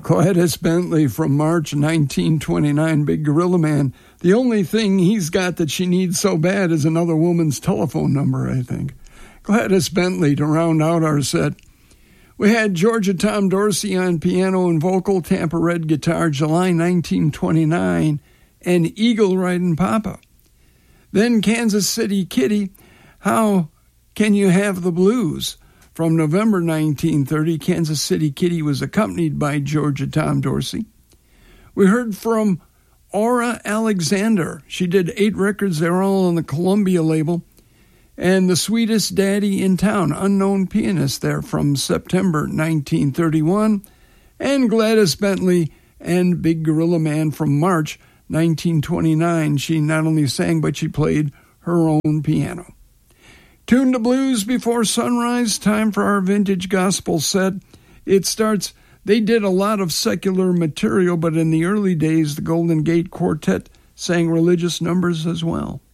Gladys Bentley from March 1929, Big Gorilla Man. The only thing he's got that she needs so bad is another woman's telephone number, I think. Gladys Bentley to round out our set. We had Georgia Tom Dorsey on piano and vocal, Tampa Red guitar, July 1929, and Eagle Riding Papa. Then Kansas City Kitty, How Can You Have the Blues? From November 1930, Kansas City Kitty was accompanied by Georgia Tom Dorsey. We heard from Aura Alexander. She did 8 records. They're all on the Columbia label. And The Sweetest Daddy in Town, unknown pianist there from September 1931. And Gladys Bentley and Big Gorilla Man from March 1929. She not only sang, but she played her own piano. Tune to Blues Before Sunrise, time for our vintage gospel set. It starts, they did a lot of secular material, but in the early days, the Golden Gate Quartet sang religious numbers as well.